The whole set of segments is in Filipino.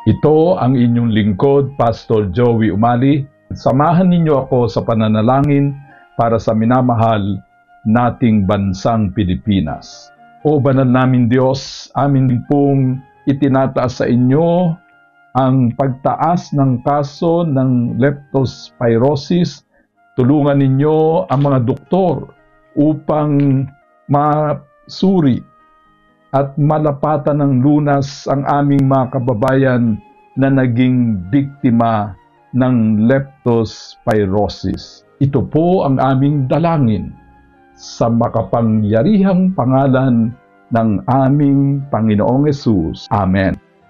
Ito ang inyong lingkod, Pastor Joey Umali. Samahan ninyo ako sa pananalangin para sa minamahal nating bansang Pilipinas. O banal namin Diyos, amin pong itinataas sa inyo ang pagtaas ng kaso ng leptospirosis. Tulungan ninyo ang mga doktor upang masuri at malapatan ng lunas ang aming mga kababayan na naging biktima ng leptospirosis. Ito po ang aming dalangin sa makapangyarihang pangalan ng aming Panginoong Hesus. Amen.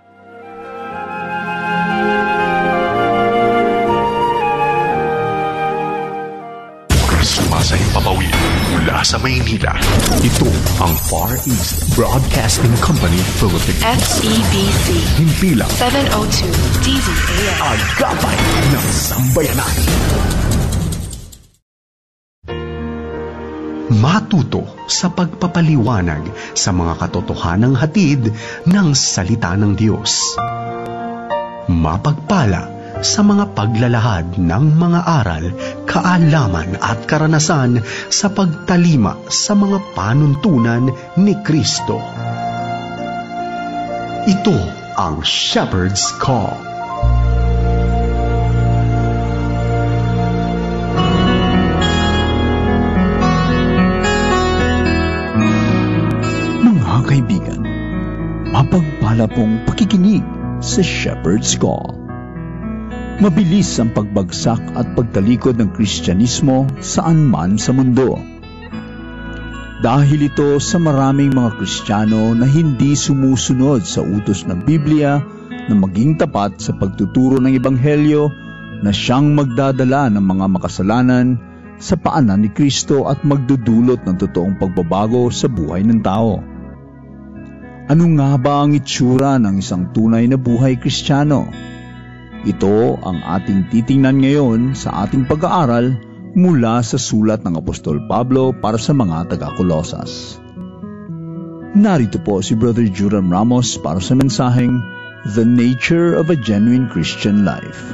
Sumasahing papawid mula sa Maynila. Ito ang Far East Broadcasting Company Philippines. FEBC. Himpilang 702 DZAM. Agapay ng Sambayanan. Matuto sa pagpapaliwanag sa mga katotohanang hatid ng salita ng Diyos. Mapagpala sa mga paglalahad ng mga aral, kaalaman at karanasan sa pagtalima sa mga panuntunan ni Kristo. Ito ang Shepherd's Call. Kaibigan, mapagpala pong pakikinig sa Shepherd's Call. Mabilis ang pagbagsak at pagtalikod ng Kristyanismo saan man sa mundo. Dahil ito sa maraming mga Kristiyano na hindi sumusunod sa utos ng Biblia na maging tapat sa pagtuturo ng Ebanghelyo na siyang magdadala ng mga makasalanan sa paanan ni Kristo at magdudulot ng totoong pagbabago sa buhay ng tao. Ano nga ba ang itsura ng isang tunay na buhay Kristiyano? Ito ang ating titingnan ngayon sa ating pag-aaral mula sa sulat ng Apostol Pablo para sa mga taga-Colosas. Narito po si Brother Joram Ramos para sa mensaheng The Nature of a Genuine Christian Life.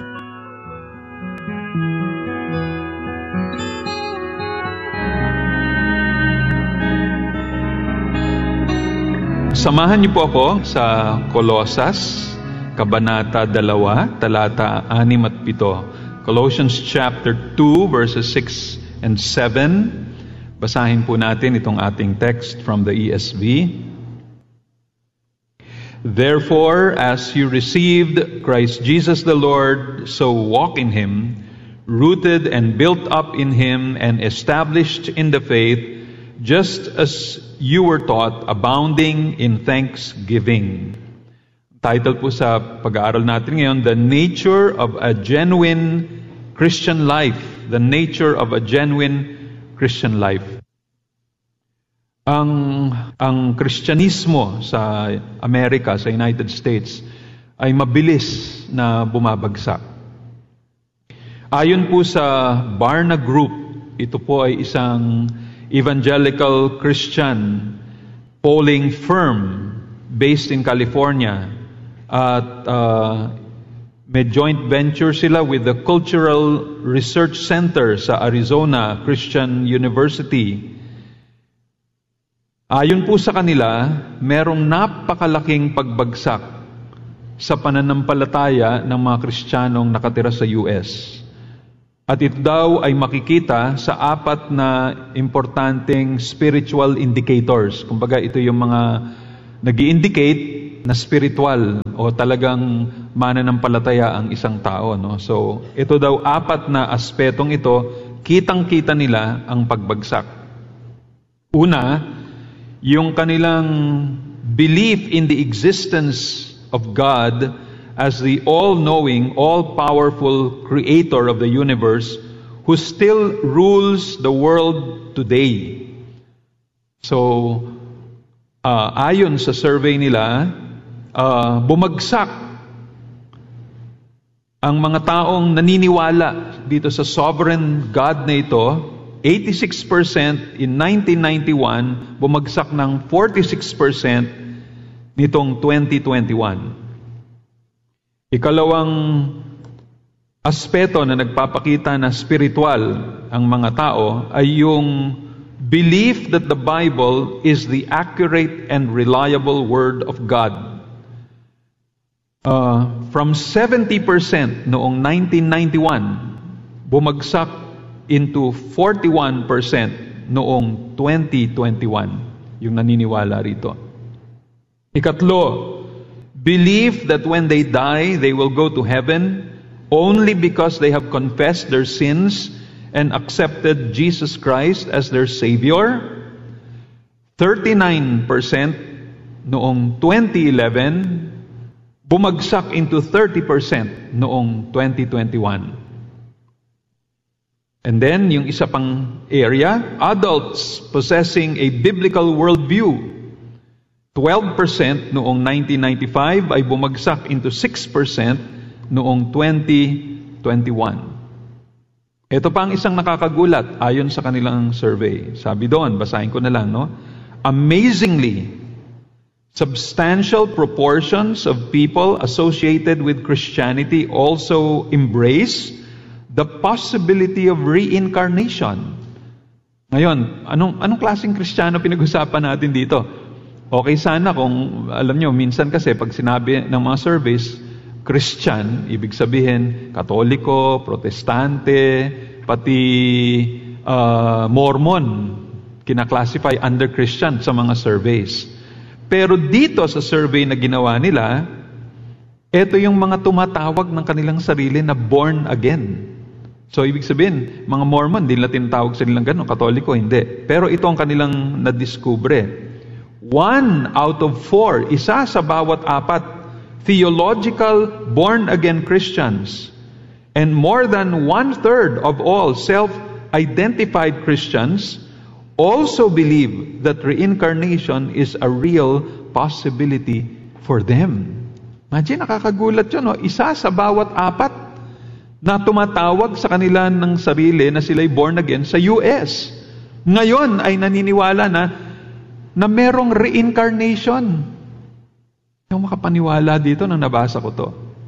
Samahan niyo po ako sa Colosas, Kabanata 2, talata 6 at 7. Colossians chapter 2, verses 6 and 7. Basahin po natin itong ating text from the ESV. Therefore, as you received Christ Jesus the Lord, so walk in Him, rooted and built up in Him and established in the faith, just as you were taught, abounding in thanksgiving. Title po sa pag-aaral natin ngayon, The Nature of a Genuine Christian Life. The Nature of a Genuine Christian Life. Ang Kristyanismo sa Amerika, sa United States, ay mabilis na bumabagsak. Ayon po sa Barna Group, ito po ay isang evangelical Christian polling firm based in California at may joint venture sila with the Cultural Research Center sa Arizona Christian University. Ayon po sa kanila, merong napakalaking pagbagsak sa pananampalataya ng mga Kristiyanong nakatira sa US. At ito daw ay makikita sa 4 na importanteng spiritual indicators. Kumbaga, ito yung mga nag-i-indicate na spiritual o talagang mananampalataya ang isang tao. No? So, ito daw 4 na aspetong ito, kitang-kita nila ang pagbagsak. Una, yung kanilang belief in the existence of God as the all-knowing, all-powerful creator of the universe who still rules the world today. So, ayon sa survey nila, bumagsak ang mga taong naniniwala dito sa sovereign God na ito. 86% in 1991, bumagsak ng 46% nitong 2021. Ikalawang aspeto na nagpapakita na spiritual ang mga tao ay yung belief that the Bible is the accurate and reliable Word of God. From 70% noong 1991, bumagsak into 41% noong 2021, yung naniniwala rito. Ikatlo, belief that when they die, they will go to heaven only because they have confessed their sins and accepted Jesus Christ as their Savior. 39% noong 2011, bumagsak into 30% noong 2021. And then, yung isa pang area, adults possessing a biblical worldview. 12% noong 1995 ay bumagsak into 6% noong 2021. Ito pa ang isang nakakagulat ayon sa kanilang survey. Sabi doon, basahin ko na lang, no? Amazingly, substantial proportions of people associated with Christianity also embrace the possibility of reincarnation. Ngayon, anong klaseng Kristiyano pinag-usapan natin dito? Okay sana kung, alam nyo, minsan kasi pag sinabi ng mga surveys, Christian, ibig sabihin, Katoliko, Protestante, pati Mormon, kinaklasify under Christian sa mga surveys. Pero dito sa survey na ginawa nila, ito yung mga tumatawag ng kanilang sarili na born again. So, ibig sabihin, mga Mormon, hindi nila tinatawag sa nilang gano'n, Katoliko, hindi. Pero ito ang kanilang nadiskubre. 1 out of 4, isa sa bawat 4, theological born-again Christians. And more than 1/3 of all self-identified Christians also believe that reincarnation is a real possibility for them. Imagine, nakakagulat yun, no? Isa sa bawat 4 na tumatawag sa kanila ng sarili na sila'y born again sa US. Ngayon ay naniniwala na merong reincarnation. Yung makapaniwala dito nang nabasa ko to.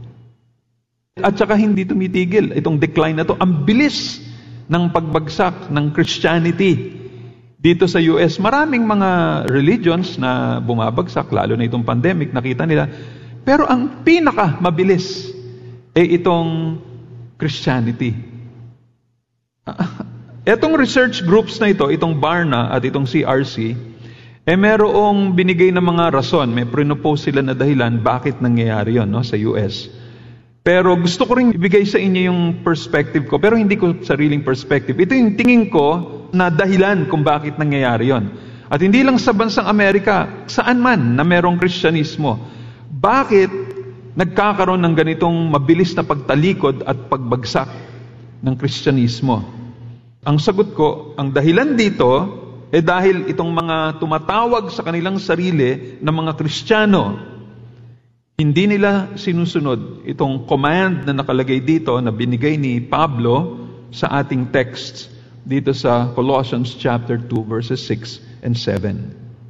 At saka hindi tumitigil. Itong decline na to, ang bilis ng pagbagsak ng Christianity dito sa US. Maraming mga religions na bumabagsak, lalo na itong pandemic, nakita nila. Pero ang pinaka mabilis ay itong Christianity. Etong research groups na ito, itong Barna at itong CRC, merong binigay na mga rason. May pre-propose sila na dahilan bakit nangyayari yun, no, sa US. Pero gusto ko rin ibigay sa inyo yung perspective ko, pero hindi ko sariling perspective. Ito yung tingin ko na dahilan kung bakit nangyayari yun. At hindi lang sa bansang Amerika, saan man na merong Kristyanismo. Bakit nagkakaroon ng ganitong mabilis na pagtalikod at pagbagsak ng Kristyanismo? Ang sagot ko, ang dahilan dito, dahil itong mga tumatawag sa kanilang sarili na mga Kristiyano, hindi nila sinusunod itong command na nakalagay dito na binigay ni Pablo sa ating text dito sa Colossians chapter 2 verses 6 and 7.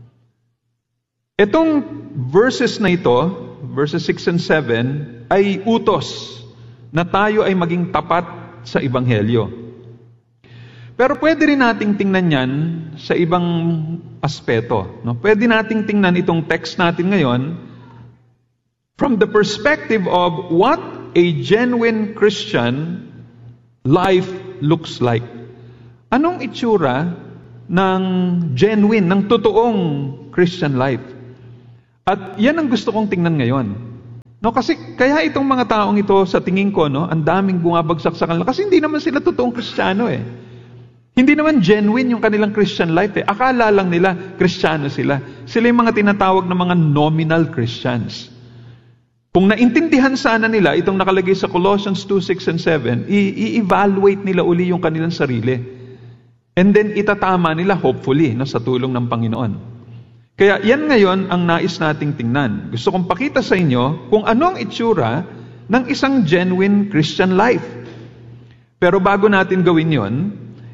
Itong verses na ito, verses 6 and 7, ay utos na tayo ay maging tapat sa Ebanghelyo. Pero pwede rin nating tingnan yan sa ibang aspeto. No? Pwede nating tingnan itong text natin ngayon from the perspective of what a genuine Christian life looks like. Anong itsura ng genuine, ng totoong Christian life? At yan ang gusto kong tingnan ngayon. No, kasi kaya itong mga taong ito sa tingin ko, no, ang daming bumabagsak sa kanila kasi hindi naman sila totoong Kristiyano eh. Hindi naman genuine yung kanilang Christian life eh. Akala lang nila Kristiyano sila. Sila yung mga tinatawag na mga nominal Christians. Kung naintindihan sana nila itong nakalagay sa Colossians 2, 6 and 7, i-evaluate nila uli yung kanilang sarili. And then itatama nila hopefully, no, sa tulong ng Panginoon. Kaya yan ngayon ang nais nating tingnan. Gusto kong pakita sa inyo kung ano ang itsura ng isang genuine Christian life. Pero bago natin gawin yon,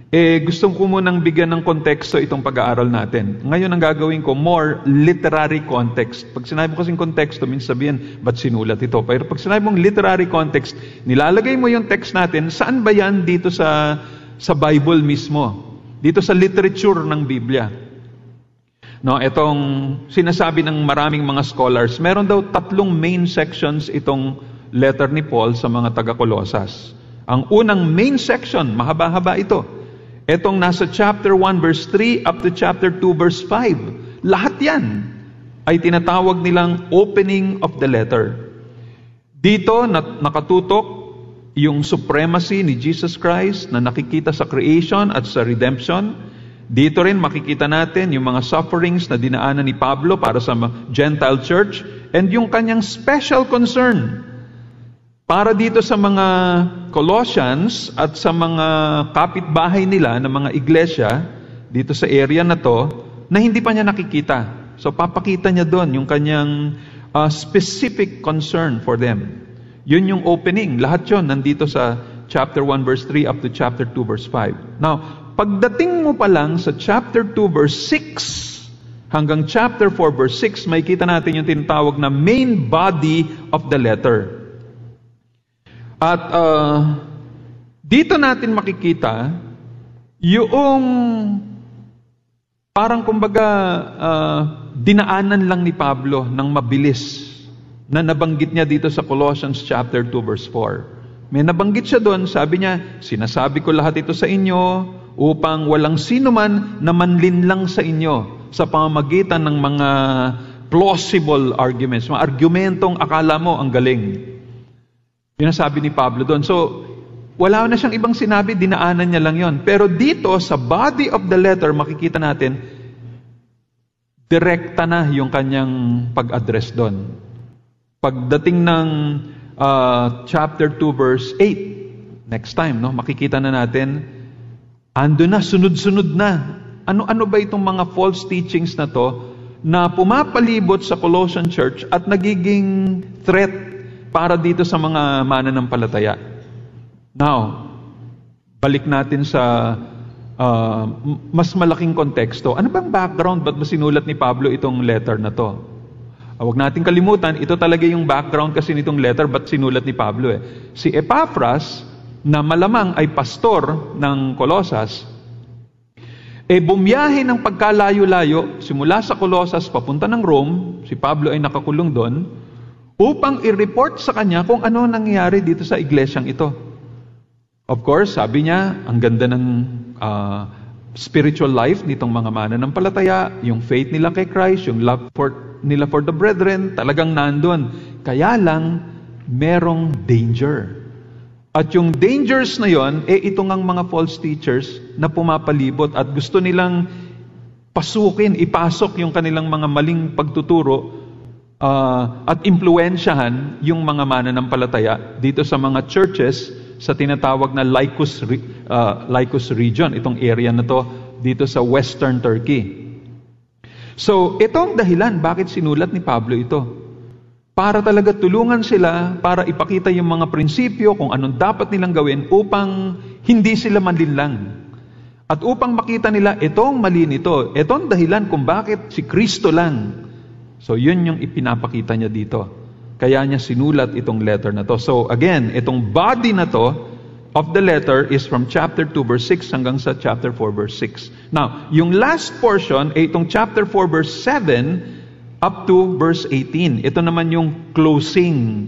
gusto ko munang bigyan ng konteksto itong pag-aaral natin. Ngayon ang gagawin ko, more literary context. Pag sinabi mo kasing konteksto, minsan sabihin, ba't sinulat ito? Pero pag sinabi mong literary context, nilalagay mo yung text natin, saan ba yan dito sa Bible mismo? Dito sa literature ng Biblia. No, itong sinasabi ng maraming mga scholars, meron daw 3 main sections itong letter ni Paul sa mga taga-Colosas. Ang unang main section, mahaba-haba ito. Etong nasa chapter 1 verse 3 up to chapter 2 verse 5. Lahat yan ay tinatawag nilang opening of the letter. Dito nakatutok yung supremacy ni Jesus Christ na nakikita sa creation at sa redemption. Dito rin makikita natin yung mga sufferings na dinaanan ni Pablo para sa Gentile church and yung kanyang special concern para dito sa mga Colossians at sa mga kapitbahay nila na mga iglesia dito sa area na to na hindi pa niya nakikita. So papakita niya doon yung kanyang specific concern for them. Yun yung opening. Lahat yun nandito sa chapter 1 verse 3 up to chapter 2 verse 5. Now, pagdating mo pa lang sa chapter 2 verse 6 hanggang chapter 4 verse 6, may kita natin yung tinatawag na main body of the letter. At dito natin makikita yung parang kumbaga dinaanan lang ni Pablo ng mabilis na nabanggit niya dito sa Colossians chapter 2 verse 4. May nabanggit siya doon, sabi niya, sinasabi ko lahat ito sa inyo upang walang sino man na manlinlang sa inyo sa pamamagitan ng mga plausible arguments, mga argumentong akala mo ang galing. Yun ang sabi ni Pablo doon. So, wala na siyang ibang sinabi, dinaanan niya lang yon. Pero dito, sa body of the letter, makikita natin, direkta na yung kanyang pag-address doon. Pagdating ng chapter 2, verse 8, next time, no, makikita na natin, ando na, sunod-sunod na. Ano ba itong mga false teachings na to na pumapalibot sa Colossian Church at nagiging threat para dito sa mga mananampalataya. Now, balik natin sa mas malaking konteksto. Ano bang background? Ba't ba sinulat ni Pablo itong letter na to? Huwag natin kalimutan, ito talaga yung background kasi nitong letter, ba't sinulat ni Pablo eh. Si Epaphras, na malamang ay pastor ng Colosas, bumiyahe ng pagkalayo-layo, simula sa Colosas papunta ng Rome, si Pablo ay nakakulong doon, upang i-report sa kanya kung ano nangyayari dito sa iglesyang ito. Of course, sabi niya, ang ganda ng spiritual life nitong mga mananampalataya, yung faith nila kay Christ, yung love nila for the brethren, talagang nandun. Kaya lang, merong danger. At yung dangers na yon, ito ngang mga false teachers na pumapalibot at gusto nilang ipasok yung kanilang mga maling pagtuturo at impluwensyahan yung mga mananampalataya dito sa mga churches sa tinatawag na Lycus region, itong area na to dito sa western Turkey. So, itong dahilan bakit sinulat ni Pablo ito. Para talaga tulungan sila, para ipakita yung mga prinsipyo kung anong dapat nilang gawin upang hindi sila manlinlang. At upang makita nila, itong mali nito, itong dahilan kung bakit si Kristo lang. So, yun yung ipinapakita niya dito. Kaya niya sinulat itong letter na to. So, again, itong body na to of the letter is from chapter 2 verse 6 hanggang sa chapter 4 verse 6. Now, yung last portion ay itong chapter 4 verse 7 up to verse 18. Ito naman yung closing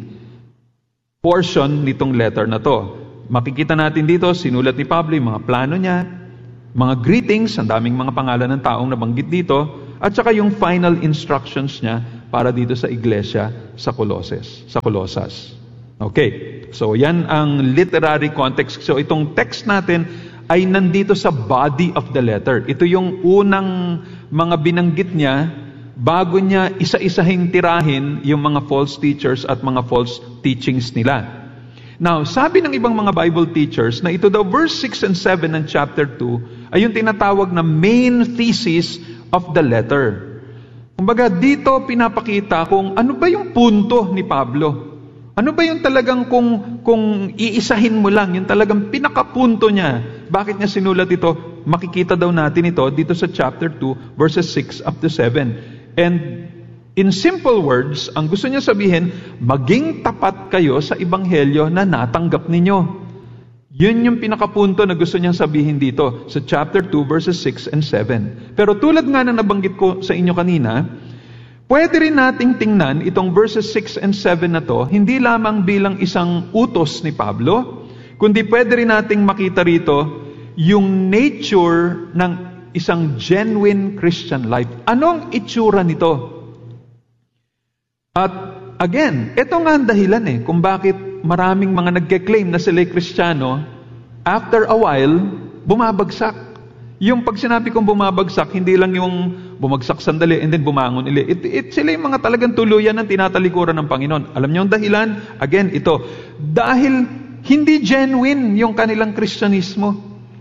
portion nitong letter na to. Makikita natin dito, sinulat ni Pablo yung mga plano niya, mga greetings, ang daming mga pangalan ng taong nabanggit dito, at saka yung final instructions niya para dito sa iglesia sa Colosas. Okay, so yan ang literary context. So itong text natin ay nandito sa body of the letter. Ito yung unang mga binanggit niya bago niya isa-isahing tirahin yung mga false teachers at mga false teachings nila. Now, sabi ng ibang mga Bible teachers na ito daw verse 6 and 7 ng chapter 2 ay yung tinatawag na main thesis of the letter. Kumbaga dito pinapakita kung ano ba yung punto ni Pablo. Ano ba yung talagang kung iisahin mo lang, yung talagang pinakapunto niya Bakit niya sinulat ito? Makikita daw natin ito dito sa chapter 2, verses 6 up to 7. And in simple words, ang gusto niya sabihin, maging tapat kayo sa ebanghelyo na natanggap ninyo. Yun yung pinakapunto na gusto niyang sabihin dito sa chapter 2, verses 6 and 7. Pero tulad nga na nabanggit ko sa inyo kanina, pwede rin nating tingnan itong verses 6 and 7 na to, hindi lamang bilang isang utos ni Pablo, kundi pwede rin nating makita rito yung nature ng isang genuine Christian life. Anong itsura nito? At again, ito nga ang dahilan kung bakit maraming mga nagke-claim na sila'y Kristiyano, after a while, bumabagsak. Yung pag sinabi kong bumabagsak, hindi lang yung bumagsak sandali and then bumangon ulit. Sila yung mga talagang tuluyan ng tinatalikuran ng Panginoon. Alam niyo ang dahilan? Again, ito. Dahil hindi genuine yung kanilang Kristyanismo.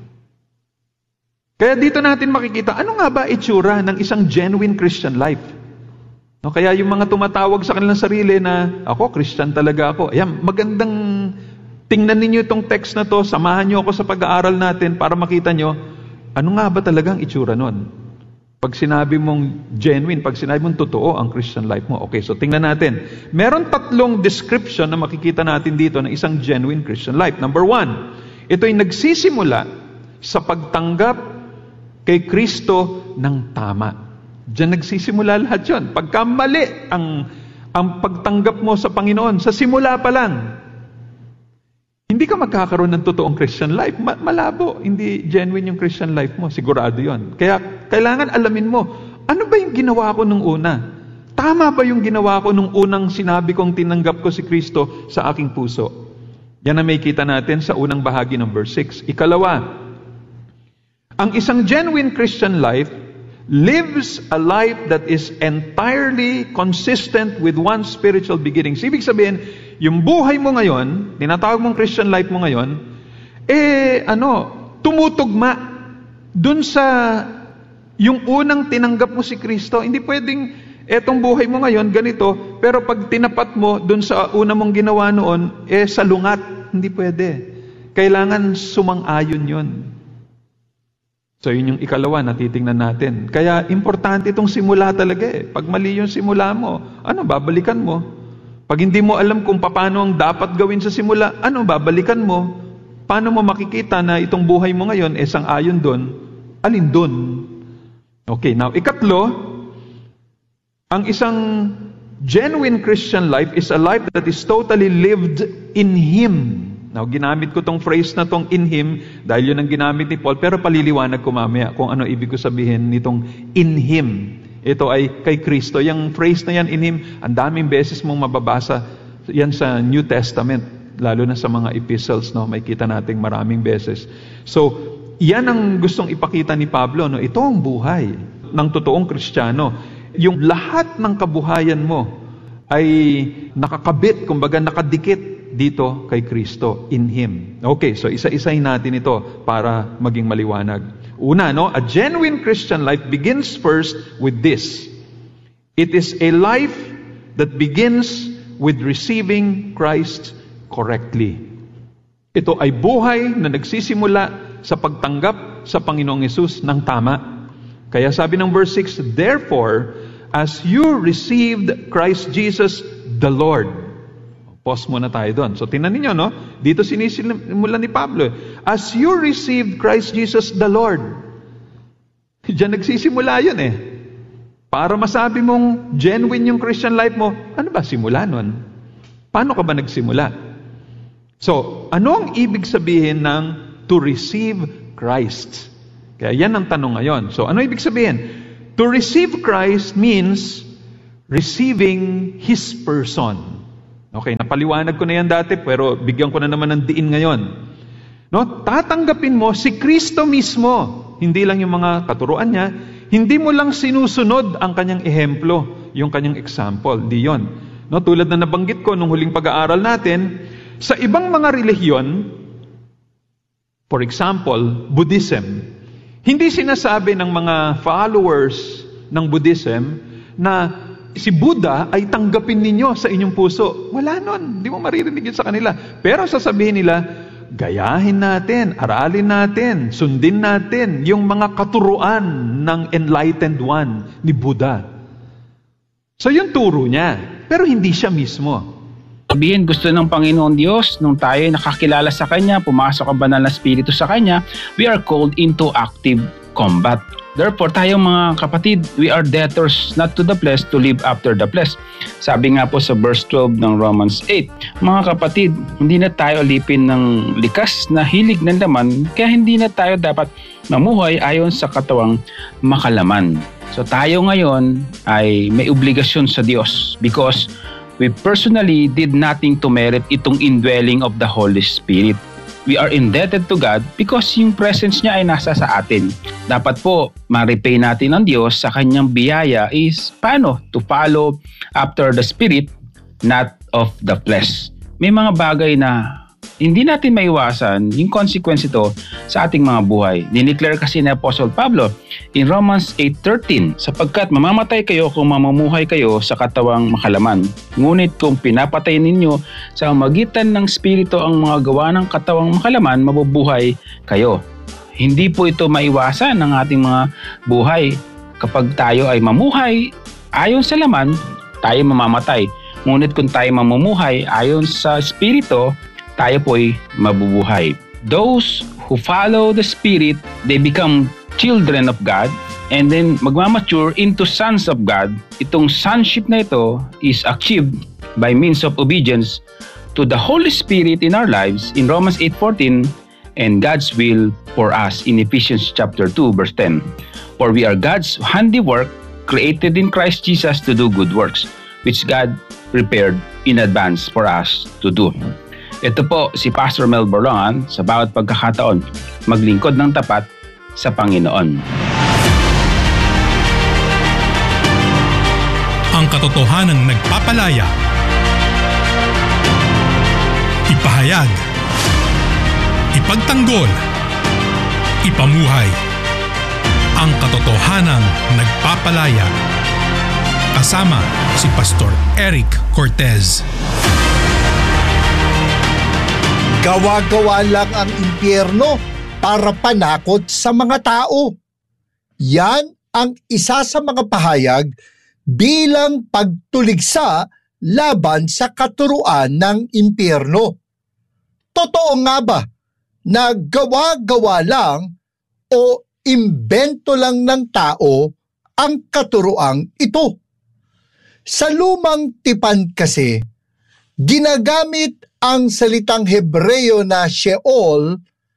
Kaya dito natin makikita, ano nga ba itsura ng isang genuine Christian life? No, kaya yung mga tumatawag sa kanilang sarili na, ako, Christian talaga ako. Ayan, magandang tingnan ninyo itong text na to, samahan nyo ako sa pag-aaral natin para makita nyo, ano nga ba talagang itsura nun? Pag sinabi mong genuine, pag sinabi mong totoo ang Christian life mo. Okay, so tingnan natin. Meron 3 description na makikita natin dito ng isang genuine Christian life. Number 1, ito ay nagsisimula sa pagtanggap kay Kristo ng tama. Diyan nagsisimula lahat yun. Pagka mali ang pagtanggap mo sa Panginoon, sa simula pa lang, hindi ka magkakaroon ng totoong Christian life. Malabo. Hindi genuine yung Christian life mo. Sigurado yon. Kaya kailangan alamin mo, ano ba yung ginawa ko nung una? Tama ba yung ginawa ko nung unang sinabi kong tinanggap ko si Kristo sa aking puso? Yan ang may kita natin sa unang bahagi ng verse 6. Ikalawa, ang isang genuine Christian life lives a life that is entirely consistent with one's spiritual beginnings. Ibig sabihin, yung buhay mo ngayon, tinatawag mong Christian life mo ngayon, tumutugma dun sa yung unang tinanggap mo si Kristo. Hindi pwedeng etong buhay mo ngayon ganito, pero pag tinapat mo dun sa una mong ginawa noon, salungat. Hindi pwede. Kailangan sumang-ayon yun. So yun yung ikalawa na titingnan natin. Kaya importante itong simula talaga Pag mali yung simula mo, babalikan mo? Pag hindi mo alam kung paano ang dapat gawin sa simula, babalikan mo? Paano mo makikita na itong buhay mo ngayon, sang-ayon doon, alin doon? Okay, now ikatlo, ang isang genuine Christian life is a life that is totally lived in Him. Now, ginamit ko tong phrase na tong in Him dahil yun ang ginamit ni Paul, pero paliliwanag ko mamaya kung ano ibig ko sabihin nitong in Him. Ito ay kay Kristo. Yung phrase na yan, in Him, ang daming beses mong mababasa yan sa New Testament, lalo na sa mga epistles, no? May kita nating maraming beses. So, yan ang gustong ipakita ni Pablo, no? Ito ang buhay ng totoong Kristiyano. Yung lahat ng kabuhayan mo ay nakakabit, kumbaga nakadikit dito kay Kristo, in Him. Okay, so isa-isahin natin ito para maging maliwanag. Una, a genuine Christian life begins first with this. It is a life that begins with receiving Christ correctly. Ito ay buhay na nagsisimula sa pagtanggap sa Panginoong Hesus ng tama. Kaya sabi ng verse 6, therefore, as you received Christ Jesus the Lord. Pause muna tayo doon. So, tingnan ninyo, dito sinisimulan ni Pablo. As you received Christ Jesus the Lord. Diyan nagsisimula yun Para masabi mong genuine yung Christian life mo, ano ba simula nun? Paano ka ba nagsimula? So, ano ang ibig sabihin ng to receive Christ? Kaya yan ang tanong ngayon. So, ano ibig sabihin? To receive Christ means receiving His person. Okay, napaliwanag ko na yan dati, pero bigyan ko na naman ng diin ngayon. Tatanggapin mo si Kristo mismo. Hindi lang yung mga katuruan niya. Hindi mo lang sinusunod ang kanyang ehemplo, yung kanyang example. Di yun. Tulad na nabanggit ko nung huling pag-aaral natin, sa ibang mga relihiyon, for example, Buddhism, hindi sinasabi ng mga followers ng Buddhism na si Buddha ay tanggapin ninyo sa inyong puso. Wala nun. Hindi mo maririnig yun sa kanila. Pero sasabihin nila, gayahin natin, aralin natin, sundin natin yung mga katuruan ng enlightened one ni Buddha. So yung turo niya, pero hindi siya mismo. Sabihin, gusto ng Panginoon Diyos, nung tayo nakakilala sa Kanya, pumasok ang banal na Espiritu sa Kanya, we are called into active combat. Therefore, tayong mga kapatid, we are debtors not to the flesh to live after the flesh. Sabi nga po sa verse 12 ng Romans 8, mga kapatid, hindi na tayo alipin ng likas na hilig ng laman, kaya hindi na tayo dapat mamuhay ayon sa katawang makalaman. So tayo ngayon ay may obligasyon sa Diyos because we personally did nothing to merit itong indwelling of the Holy Spirit. We are indebted to God because yung presence niya ay nasa sa atin. Dapat po, ma-repay natin ang Diyos sa kanyang biyaya is paano? To follow after the Spirit, not of the flesh. May mga bagay na hindi natin maiwasan yung consequence ito sa ating mga buhay. Dineclare kasi ni Apostle Pablo in Romans 8:13, sapagkat mamamatay kayo kung mamumuhay kayo sa katawang makalaman. Ngunit kung pinapatay ninyo sa magitan ng Espiritu ang mga gawa ng katawang makalaman, mabubuhay kayo. Hindi po ito maiwasan ng ating mga buhay. Kapag tayo ay mamuhay ayon sa laman, tayo mamamatay. Ngunit kung tayo mamumuhay ayon sa Espiritu, tayo po'y mabubuhay. Those who follow the Spirit, they become children of God and then magmamature into sons of God. Itong sonship na ito is achieved by means of obedience to the Holy Spirit in our lives in Romans 8:14 and God's will for us in Ephesians chapter 2 verse 10. For we are God's handiwork created in Christ Jesus to do good works which God prepared in advance for us to do. Ito po si Pastor Mel Borlongan sa bawat pagkakataon maglingkod ng tapat sa Panginoon. Ang katotohanang nagpapalaya. Ipahayag. Ipagtanggol. Ipamuhay. Ang katotohanang nagpapalaya. Kasama si Pastor Eric Cortez. Gawa-gawa lang ang impyerno para panakot sa mga tao. Yan ang isa sa mga pahayag bilang pagtuligsa laban sa katuruan ng impyerno. Totoo nga ba na gawa-gawa lang o imbento lang ng tao ang katuruang ito? Sa lumang tipan kasi, ginagamit ang salitang Hebreo na Sheol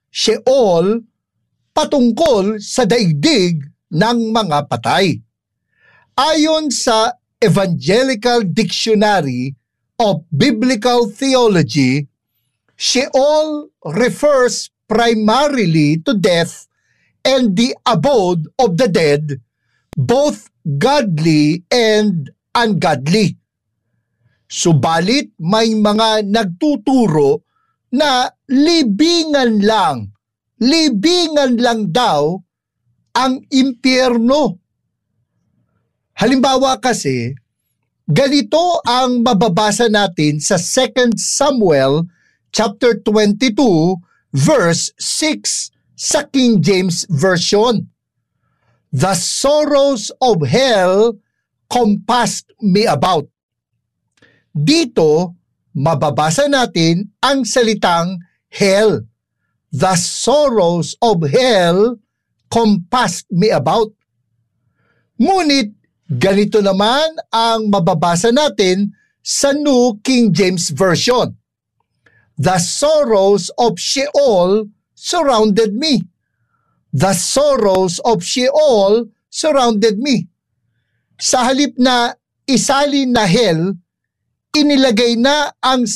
patungkol sa daigdig ng mga patay. Ayon sa Evangelical Dictionary of Biblical Theology, Sheol refers primarily to death and the abode of the dead, both godly and ungodly. Subalit may mga nagtuturo na libingan lang daw ang impyerno. Halimbawa kasi, ganito ang mababasa natin sa 2 Samuel chapter 22 verse 6 sa King James Version. The sorrows of hell compassed me about. Dito, mababasa natin ang salitang hell. The sorrows of hell compassed me about. Ngunit, ganito naman ang mababasa natin sa New King James Version. The sorrows of Sheol surrounded me. The sorrows of Sheol surrounded me. Sa halip na isalin na hell, inilagay na ang